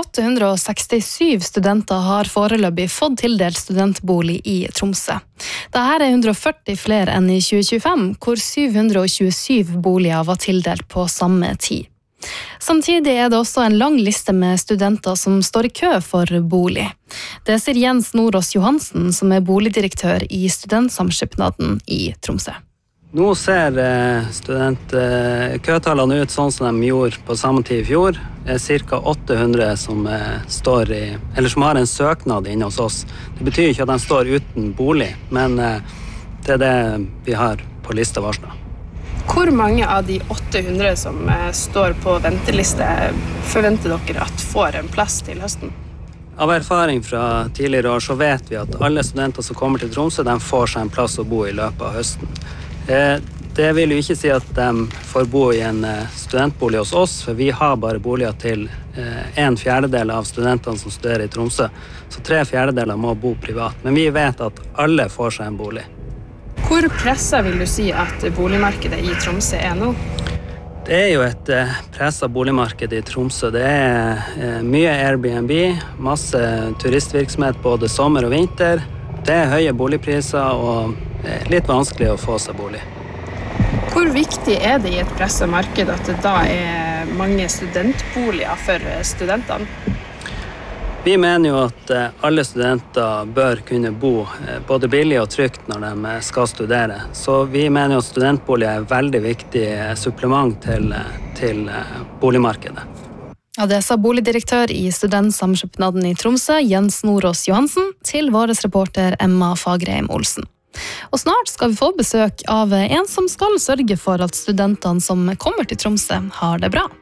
867 studenter har foreløpig fått tildelt studentbolig i Tromsø. Dette er 140 flere enn i 2025, hvor 727 boliger var tildelt på samme tid. Samtidig er det også en lang liste med studenter som står i kø for bolig. Det sier Jens Nordås Johansen, som er boligdirektør i Studentsamskipnaden i Tromsø. Nå ser køtallene ut sånn som de gjorde på samme tid i fjor. Det er ca. 800 som som har en søknad inne hos oss. Det betyr ikke at de står uten bolig, men det er det vi har på lista varslet. Hvor mange av de 800 som står på venteliste forventer dere at får en plass til høsten? Av erfaring fra tidligere år så vet vi at alle studenter som kommer til Tromsø, de får seg en plass å bo i løpet av høsten. Det vil jo ikke si at de får bo i en studentbolig hos oss, for vi har bare boliger til 1/4 av studentene som studerer i Tromsø, så 3/4 må bo privat. Men vi vet at alle får seg en bolig. Hvor presset vil du si at boligmarkedet i Tromsø er nå? Det er jo et presset boligmarked i Tromsø. Det er mye Airbnb, masse turistvirksomhet både sommer og vinter. Det er høye boligpriser og litt vanskelig å få seg bolig. Hvor viktig er det i et presset marked at det da er mange studentboliger for studentene? Vi mener jo at alle studenter bør kunne bo både billig og trygt når de skal studere. Så vi mener jo at studentboliger er et veldig viktig supplement til boligmarkedet. Ja, det sa boligdirektør i Studentsamskipnaden i Tromsø, Jens Nordås Johansen, til vår reporter Emma Fagerheim Olsen. Og snart skal vi få besøk av en som skal sørge for at studentene som kommer til Tromsø har det bra.